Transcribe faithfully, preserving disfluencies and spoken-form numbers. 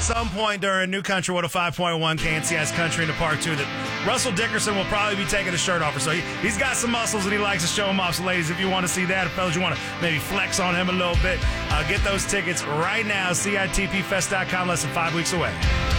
some point during New Country one oh five point one K N C S Country in the Park two that Russell Dickerson will probably be taking the shirt off. So he, he's got some muscles and he likes to show them off. So ladies, if you want to see that, if fellas, you want to maybe flex on him a little bit, uh, get those tickets right now. C I T P fest dot com, less than five weeks away.